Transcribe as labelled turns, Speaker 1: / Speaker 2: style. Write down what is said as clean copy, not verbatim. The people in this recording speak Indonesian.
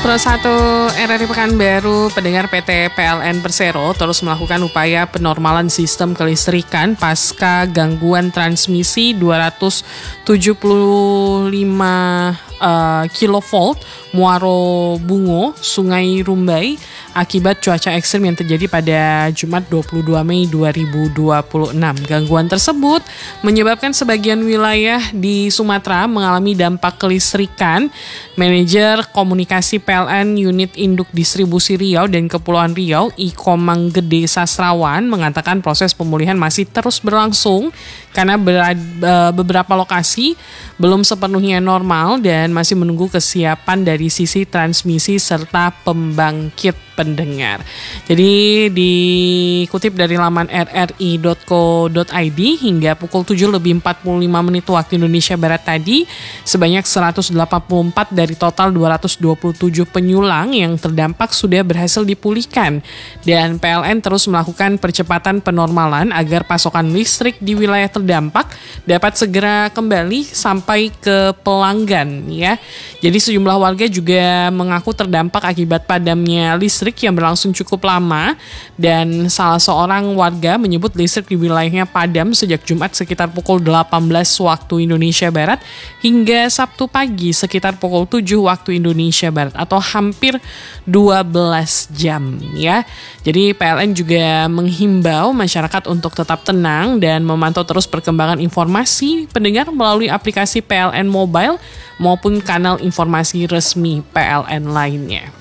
Speaker 1: Pro 1 RRI Pekanbaru, pendengar PT PLN Persero terus melakukan upaya penormalan sistem kelistrikan pasca gangguan transmisi 275 kilovolt Muaro Bungo, Sungai Rumbai akibat cuaca ekstrim yang terjadi pada Jumat 22 Mei 2026. Gangguan tersebut menyebabkan sebagian wilayah di Sumatera mengalami dampak kelistrikan. Manajer Komunikasi PLN Unit Induk Distribusi Riau dan Kepulauan Riau, Iko Manggede Sastrawan, mengatakan proses pemulihan masih terus berlangsung karena beberapa lokasi belum sepenuhnya normal dan masih menunggu kesiapan dari sisi transmisi serta pembangkit pendengar. Jadi dikutip dari laman rri.co.id hingga pukul 7:45 waktu Indonesia Barat tadi, sebanyak 184 dari total 227 penyulang yang terdampak sudah berhasil dipulihkan. Dan PLN terus melakukan percepatan penormalan agar pasokan listrik di wilayah terdampak dapat segera kembali sampai ke pelanggan ya. Jadi sejumlah warga juga mengaku terdampak akibat padamnya listrik yang berlangsung cukup lama, dan salah seorang warga menyebut listrik di wilayahnya padam sejak Jumat sekitar pukul 18 waktu Indonesia Barat hingga Sabtu pagi sekitar pukul 7 waktu Indonesia Barat atau hampir 12 jam ya. Jadi PLN juga menghimbau masyarakat untuk tetap tenang dan memantau terus perkembangan informasi pendengar melalui aplikasi PLN Mobile maupun kanal informasi resmi PLN lainnya.